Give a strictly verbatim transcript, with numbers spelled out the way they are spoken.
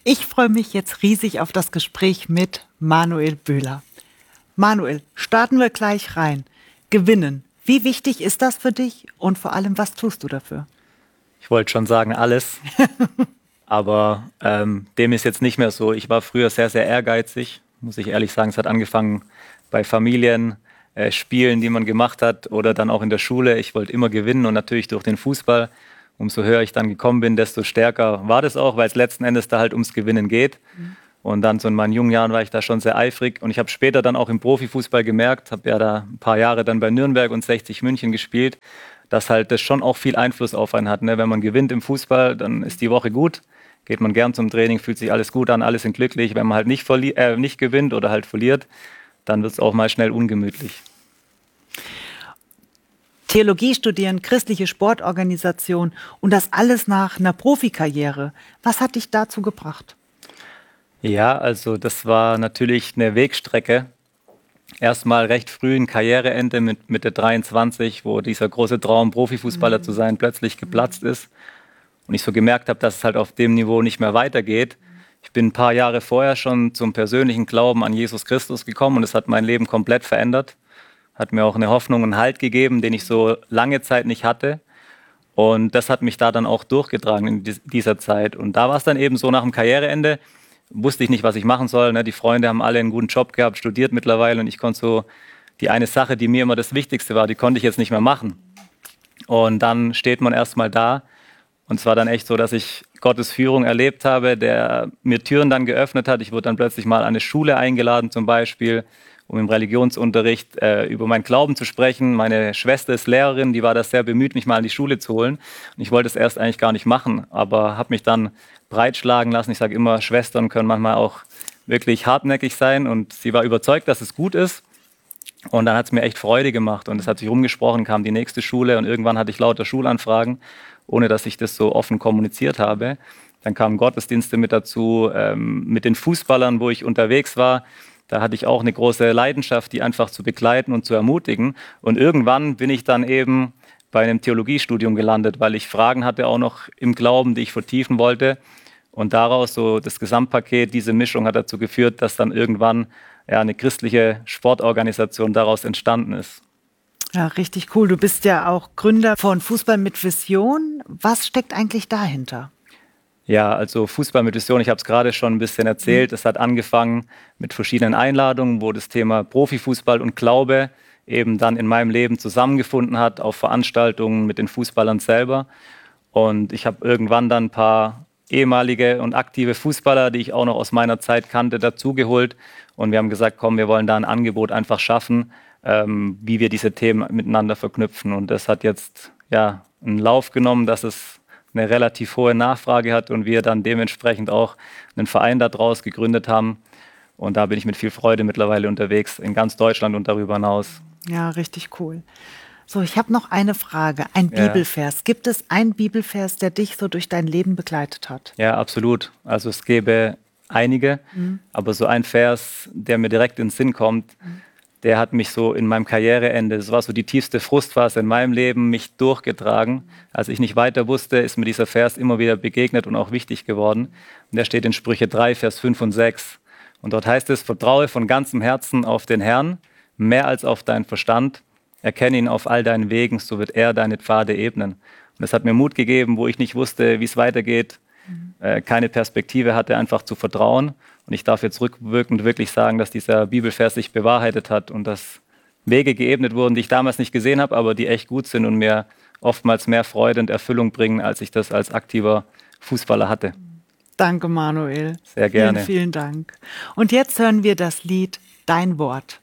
Ich freue mich jetzt riesig auf das Gespräch mit Manuel Böhler. Manuel, starten wir gleich rein. Gewinnen. Wie wichtig ist das für dich und vor allem, was tust du dafür? Ich wollte schon sagen, alles. Aber ähm, dem ist jetzt nicht mehr so. Ich war früher sehr, sehr ehrgeizig, muss ich ehrlich sagen. Es hat angefangen bei Familien, äh, Spielen, die man gemacht hat oder dann auch in der Schule. Ich wollte immer gewinnen und natürlich durch den Fußball. Umso höher ich dann gekommen bin, desto stärker war das auch, weil es letzten Endes da halt ums Gewinnen geht. Mhm. Und dann so in meinen jungen Jahren war ich da schon sehr eifrig. Und ich habe später dann auch im Profifußball gemerkt, habe ja da ein paar Jahre dann bei Nürnberg und sechzig München gespielt, dass halt das schon auch viel Einfluss auf einen hat. Ne? Wenn man gewinnt im Fußball, dann ist die Woche gut. Geht man gern zum Training, fühlt sich alles gut an, alle sind glücklich. Wenn man halt nicht, verli- äh, nicht gewinnt oder halt verliert, dann wird es auch mal schnell ungemütlich. Theologie studieren, christliche Sportorganisation und das alles nach einer Profikarriere. Was hat dich dazu gebracht? Ja, also das war natürlich eine Wegstrecke. Erstmal recht früh ein Karriereende mit Mitte dreiundzwanzig, wo dieser große Traum, Profifußballer mhm. zu sein, plötzlich geplatzt ist. Und ich so gemerkt habe, dass es halt auf dem Niveau nicht mehr weitergeht. Ich bin ein paar Jahre vorher schon zum persönlichen Glauben an Jesus Christus gekommen und es hat mein Leben komplett verändert. Hat mir auch eine Hoffnung und Halt gegeben, den ich so lange Zeit nicht hatte. Und das hat mich da dann auch durchgetragen in dieser Zeit. Und da war es dann eben so, nach dem Karriereende wusste ich nicht, was ich machen soll. Ne? Die Freunde haben alle einen guten Job gehabt, studiert mittlerweile und ich konnte so die eine Sache, die mir immer das Wichtigste war, die konnte ich jetzt nicht mehr machen. Und dann steht man erstmal da und es war dann echt so, dass ich Gottes Führung erlebt habe, der mir Türen dann geöffnet hat. Ich wurde dann plötzlich mal an eine Schule eingeladen zum Beispiel, um im Religionsunterricht äh, über meinen Glauben zu sprechen. Meine Schwester ist Lehrerin, die war da sehr bemüht, mich mal in die Schule zu holen. Und ich wollte es erst eigentlich gar nicht machen, aber habe mich dann breitschlagen lassen. Ich sage immer, Schwestern können manchmal auch wirklich hartnäckig sein. Und sie war überzeugt, dass es gut ist. Und dann hat es mir echt Freude gemacht. Und es hat sich rumgesprochen, kam die nächste Schule. Und irgendwann hatte ich lauter Schulanfragen, ohne dass ich das so offen kommuniziert habe. Dann kamen Gottesdienste mit dazu, ähm, mit den Fußballern, wo ich unterwegs war. Da hatte ich auch eine große Leidenschaft, die einfach zu begleiten und zu ermutigen. Und irgendwann bin ich dann eben bei einem Theologiestudium gelandet, weil ich Fragen hatte auch noch im Glauben, die ich vertiefen wollte. Und daraus so das Gesamtpaket, diese Mischung hat dazu geführt, dass dann irgendwann ja, eine christliche Sportorganisation daraus entstanden ist. Ja, richtig cool. Du bist ja auch Gründer von Fußball mit Vision. Was steckt eigentlich dahinter? Ja, also Fußball mit Vision, ich habe es gerade schon ein bisschen erzählt. Es hat angefangen mit verschiedenen Einladungen, wo das Thema Profifußball und Glaube eben dann in meinem Leben zusammengefunden hat, auf Veranstaltungen mit den Fußballern selber. Und ich habe irgendwann dann ein paar ehemalige und aktive Fußballer, die ich auch noch aus meiner Zeit kannte, dazugeholt. Und wir haben gesagt, komm, wir wollen da ein Angebot einfach schaffen, ähm, wie wir diese Themen miteinander verknüpfen. Und das hat jetzt ja einen Lauf genommen, dass es eine relativ hohe Nachfrage hat und wir dann dementsprechend auch einen Verein daraus gegründet haben. Und da bin ich mit viel Freude mittlerweile unterwegs, in ganz Deutschland und darüber hinaus. Ja, richtig cool. So, ich habe noch eine Frage, ein Ja. Bibelvers. Gibt es einen Bibelvers, der dich so durch dein Leben begleitet hat? Ja, absolut. Also es gäbe einige, mhm. aber so ein Vers, der mir direkt in den Sinn kommt, mhm. der hat mich so in meinem Karriereende, das war so die tiefste Frustphase in meinem Leben, mich durchgetragen. Als ich nicht weiter wusste, ist mir dieser Vers immer wieder begegnet und auch wichtig geworden. Und der steht in Sprüche drei, Vers fünf und sechs. Und dort heißt es, vertraue von ganzem Herzen auf den Herrn, mehr als auf deinen Verstand. Erkenne ihn auf all deinen Wegen, so wird er deine Pfade ebnen. Und das hat mir Mut gegeben, wo ich nicht wusste, wie es weitergeht, mhm. äh, keine Perspektive hatte, einfach zu vertrauen. Und ich darf jetzt rückwirkend wirklich sagen, dass dieser Bibelvers sich bewahrheitet hat und dass Wege geebnet wurden, die ich damals nicht gesehen habe, aber die echt gut sind und mir oftmals mehr Freude und Erfüllung bringen, als ich das als aktiver Fußballer hatte. Danke, Manuel. Sehr gerne. Vielen, vielen Dank. Und jetzt hören wir das Lied Dein Wort.